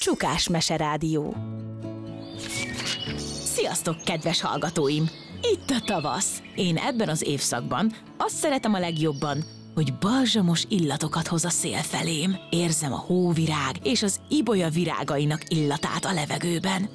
Csukás Meserádió. Sziasztok, kedves hallgatóim! Itt a tavasz. Én ebben az évszakban azt szeretem a legjobban, hogy balzsamos illatokat hoz a szél felém. Érzem a hóvirág és az ibolya virágainak illatát a levegőben.